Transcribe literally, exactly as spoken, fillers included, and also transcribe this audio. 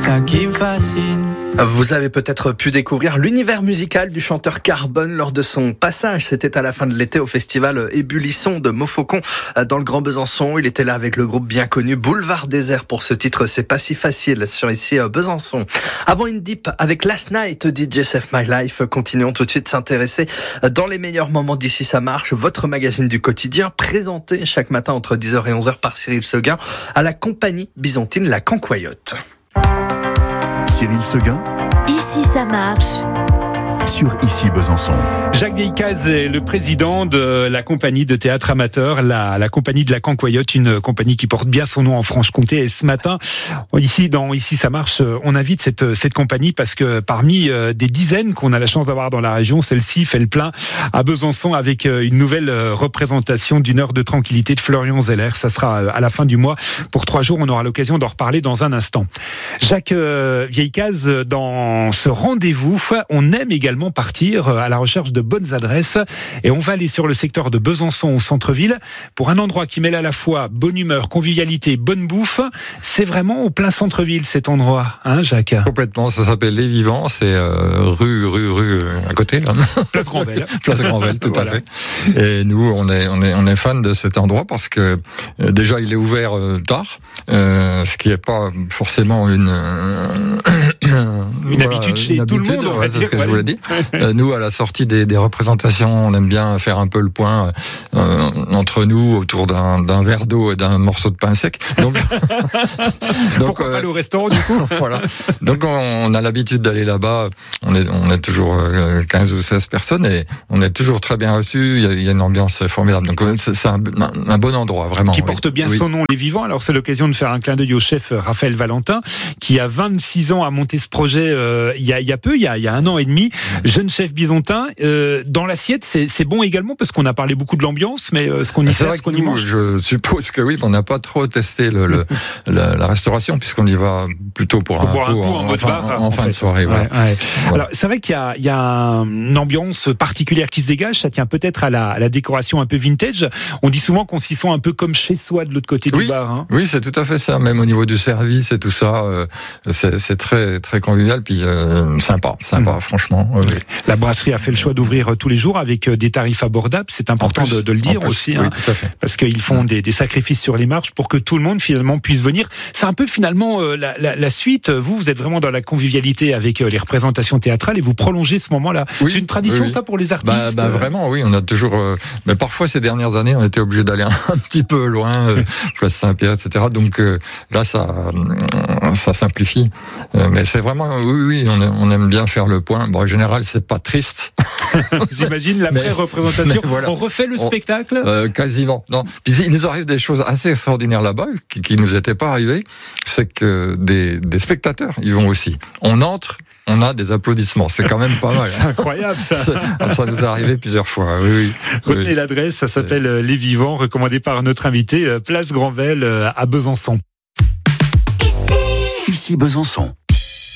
ça qui me fascine. Vous avez peut-être pu découvrir l'univers musical du chanteur Carbone lors de son passage. C'était à la fin de l'été au festival Ébullisson de Montfaucon dans le Grand Besançon. Il était là avec le groupe bien connu Boulevard Désert pour ce titre C'est pas si facile sur ici Besançon. Avant une dip avec Last Night D J Save My Life, continuons tout de suite de s'intéresser dans les meilleurs moments d'ici ça marche, votre magazine du quotidien présenté chaque matin entre dix heures et onze heures par Cyril Seguin à la compagnie byzantine La Cancoyote. Cyril Seguin, Ici ça marche. Sur Ici Besançon. Jacques Vieillecaz est le président de la compagnie de théâtre amateur, la, la compagnie de La Cancoyote, une compagnie qui porte bien son nom en Franche-Comté. Et ce matin, ici, dans Ici ça marche, on invite cette, cette compagnie parce que parmi des dizaines qu'on a la chance d'avoir dans la région, celle-ci fait le plein à Besançon avec une nouvelle représentation d'une heure de tranquillité de Florian Zeller. Ça sera à la fin du mois pour trois jours. On aura l'occasion d'en reparler dans un instant. Jacques Vieillecaz, dans ce rendez-vous, on aime également partir à la recherche de bonnes adresses et on va aller sur le secteur de Besançon au centre-ville pour un endroit qui mêle à la fois bonne humeur, convivialité, bonne bouffe. C'est vraiment au plein centre-ville cet endroit, hein Jacques? Complètement, ça s'appelle Les Vivants, c'est euh, rue, rue, rue euh, à côté là. Place Granvelle. Place Granvelle, tout Voilà. à fait. Et nous, on est, on est, on est fan de cet endroit parce que euh, déjà il est ouvert euh, tard, euh, ce qui n'est pas forcément une euh, Une voilà, habitude chez une tout le habitude, monde, on ouais, va c'est dire. ce que Ouais. je voulais dire. Euh, nous, à la sortie des, des représentations, on aime bien faire un peu le point euh, entre nous autour d'un, d'un verre d'eau et d'un morceau de pain sec. Donc, donc Pourquoi euh, pas aller au restaurant du coup? voilà. Donc on, on a l'habitude d'aller là-bas. On est, on est toujours euh, quinze ou seize personnes et on est toujours très bien reçus. Il y a, il y a une ambiance formidable. Donc c'est, c'est un, un bon endroit vraiment. Qui oui. porte bien Oui. son nom, Les Vivants. Alors c'est l'occasion de faire un clin d'œil au chef Raphaël Valentin, qui a vingt-six ans à monter ce projet euh, il y a, il y a peu, il y a, il y a un an et demi. Jeune chef byzantin. Euh, dans l'assiette, c'est, c'est bon également parce qu'on a parlé beaucoup de l'ambiance, mais euh, ce qu'on y C'est sert, vrai ce que qu'on y nous, mange. je suppose que oui, on n'a pas trop testé le, le, la, la restauration puisqu'on y va plutôt pour un, boire un coup coup en en, mode fin, bar, en en fin fait. de soirée. Voilà. Ouais, ouais. Voilà. Alors c'est vrai qu'il y a, il y a une ambiance particulière qui se dégage. Ça tient peut-être à la, à la décoration un peu vintage. On dit souvent qu'on s'y sent un peu comme chez soi de l'autre côté Oui. du bar. Hein. Oui, c'est tout à fait ça. Même au niveau du service et tout ça, euh, c'est, c'est très très convivial puis euh, sympa, sympa, Mmh. franchement. Oui, oui. La brasserie a fait le choix d'ouvrir tous les jours avec des tarifs abordables. C'est important En plus, de, de le dire en plus, aussi, oui, hein, tout à fait. parce qu'ils font des, des sacrifices sur les marges pour que tout le monde finalement puisse venir. C'est un peu finalement euh, la, la, la suite. Vous, vous êtes vraiment dans la convivialité avec euh, les représentations théâtrales et vous prolongez ce moment-là. Oui, C'est une tradition oui, oui. ça pour les artistes. Bah, bah vraiment, oui, on a toujours. Euh, mais parfois ces dernières années, on était obligé d'aller un, un petit peu loin, euh, place Saint-Pierre, et cetera. Donc euh, là, ça, euh, ça simplifie. Euh, mais c'est vraiment, oui, oui, on, on aime bien faire le point. Bon, en général, c'est pas triste. J'imagine Mais- l'après-représentation. mais voilà. On refait le On- spectacle. Euh, quasiment. Non. Puis il nous arrive des choses assez extraordinaires là-bas qui, qui nous étaient pas arrivées. C'est que des, des spectateurs, ils vont aussi. On entre, on a des applaudissements. C'est quand même pas mal. C'est incroyable ça. Ça, ça nous est arrivé plusieurs fois. Oui, oui. Retenez Oui. l'adresse, ça s'appelle euh, Les Vivants, recommandé par notre invité, euh, Place Granvelle euh, à Besançon. Ici Besançon.